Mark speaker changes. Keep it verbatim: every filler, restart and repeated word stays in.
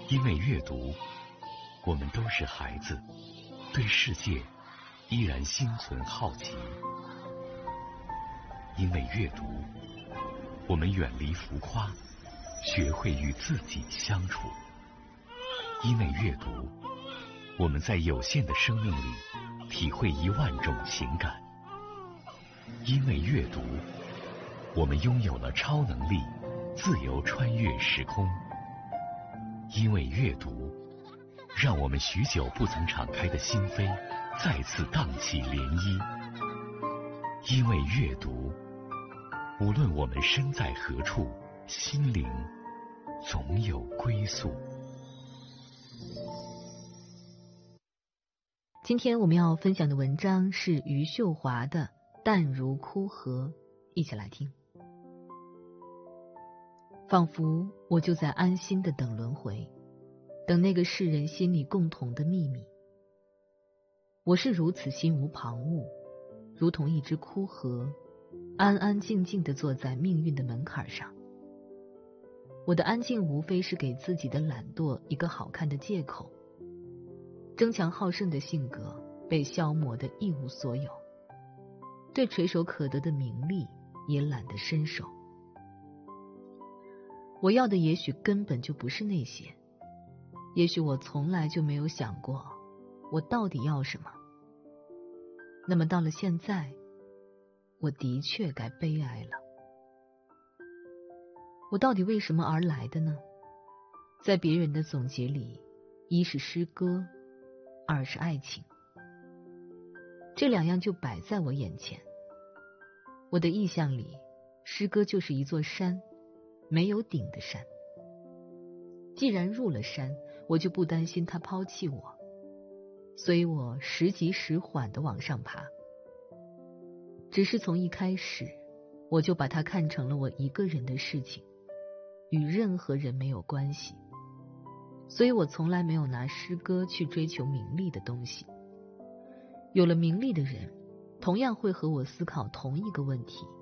Speaker 1: 因为阅读，我们都是孩子，对世界依然心存好奇。因为阅读，我们远离浮夸，学会与自己相处。因为阅读，我们在有限的生命里体会一万种情感。因为阅读，我们拥有了超能力，自由穿越时空。因为阅读，让我们许久不曾敞开的心扉再次荡起涟漪。因为阅读，无论我们身在何处，心灵总有归宿。
Speaker 2: 今天我们要分享的文章是余秀华的《淡如枯荷》，一起来听。仿佛我就在安心的等轮回，等那个世人心里共同的秘密。我是如此心无旁骛，如同一只枯荷，安安静静地坐在命运的门槛上。我的安静无非是给自己的懒惰一个好看的借口。争强好胜的性格被消磨得一无所有，对垂手可得的名利也懒得伸手。我要的也许根本就不是那些，也许我从来就没有想过我到底要什么。那么到了现在，我的确该悲哀了。我到底为什么而来的呢？在别人的总结里，一是诗歌，二是爱情，这两样就摆在我眼前。我的意象里，诗歌就是一座山，没有顶的山。既然入了山，我就不担心它抛弃我，所以我时急时缓地往上爬。只是从一开始，我就把它看成了我一个人的事情，与任何人没有关系。所以我从来没有拿诗歌去追求名利的东西。有了名利的人，同样会和我思考同一个问题：